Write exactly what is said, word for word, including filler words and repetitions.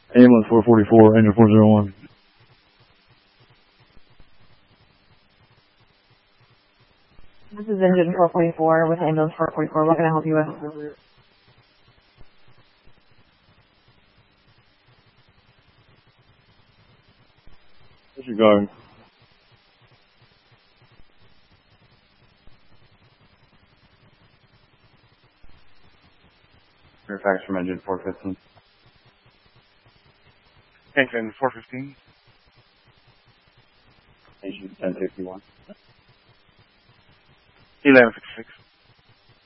Ambulance four forty-four, engine four oh one. This is engine four forty-four with ambulance four forty-four. What can I help you with? Where's you going? Fairfax from engine four fifteen. Engine four fifteen. Engine ten sixty-one. eleven fifty-six.